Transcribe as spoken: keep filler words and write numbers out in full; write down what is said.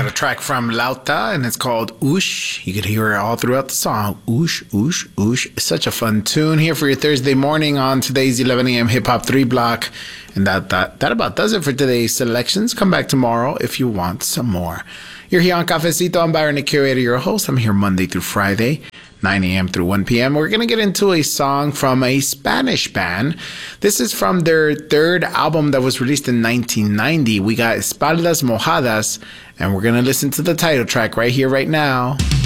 got a track from Lauta, and it's called Oosh. You could hear it all throughout the song. Oosh, oosh, oosh. It's such a fun tune here for your Thursday morning on today's eleven a.m. Hip Hop three block. And that, that, that about does it for today's selections. Come back tomorrow if you want some more. You're here on Cafecito. I'm Byron, the curator, your host. I'm here Monday through Friday, nine a.m. through one p.m. We're going to get into a song from a Spanish band. This is from their third album that was released in nineteen ninety. We got Espaldas Mojadas, and we're going to listen to the title track right here, right now.